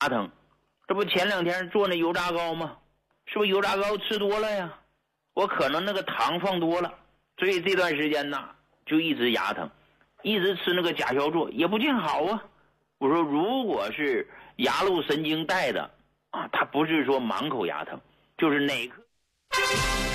牙疼。这不前2天做那油炸糕吗？是不是油炸糕吃多了呀？我可能那个糖放多了，所以这段时间呢就一直牙疼，一直吃那个甲硝唑也不见好啊。我说如果是牙路神经带的啊，它不是说满口牙疼，就是哪颗